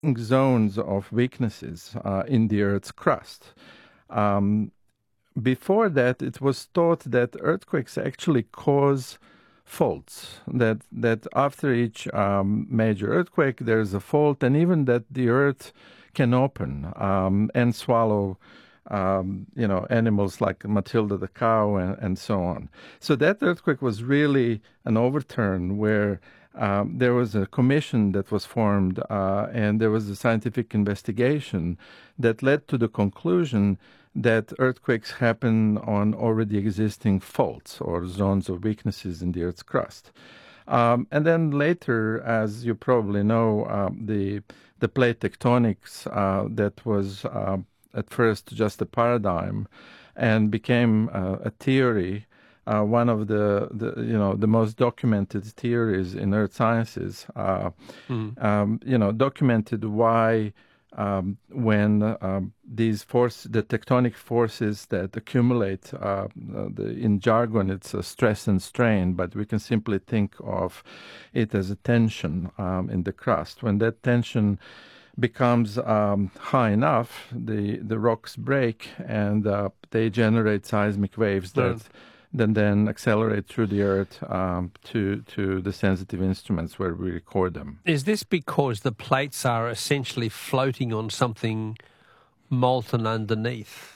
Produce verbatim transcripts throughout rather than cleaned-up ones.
zones of weaknesses uh, in the Earth's crust. Um, before that, it was thought that earthquakes actually cause faults, that that after each um, major earthquake there's a fault, and even that the earth can open um, and swallow um, you know animals like Matilda the cow and, and so on. So that earthquake was really an overturn where um, there was a commission that was formed uh, and there was a scientific investigation that led to the conclusion that earthquakes happen on already existing faults or zones of weaknesses in the Earth's crust. Um, and then later, as you probably know, um, the the plate tectonics uh, that was uh, at first just a paradigm and became uh, a theory. Uh, one of the, the you know the most documented theories in earth sciences. Uh, Mm. um, you know documented why. Um, when uh, these force, the tectonic forces that accumulate, uh, the, in jargon it's a stress and strain, but we can simply think of it as a tension um, in the crust. When that tension becomes um, high enough, the, the rocks break and uh, they generate seismic waves that Mm. then then accelerate through the earth um, to to the sensitive instruments where we record them. Is this because the plates are essentially floating on something molten underneath?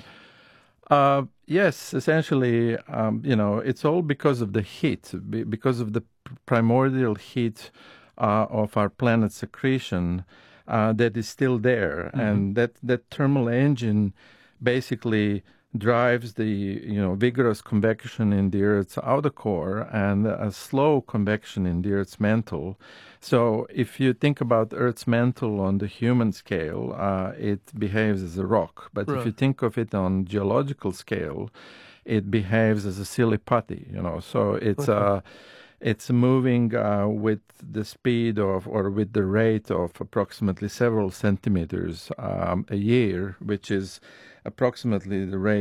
Uh, yes, essentially, um, you know, it's all because of the heat, be- because of the p- primordial heat uh, of our planet's accretion uh, that is still there, Mm-hmm. and that that thermal engine basically drives the you know vigorous convection in the Earth's outer core and a slow convection in the Earth's mantle. So if you think about Earth's mantle on the human scale, uh, it behaves as a rock. But if you Right. think of it on geological scale, it behaves as a silly putty. You know, so it's Okay. uh, it's moving uh, with the speed of or with the rate of approximately several centimeters um, a year, which is approximately the rate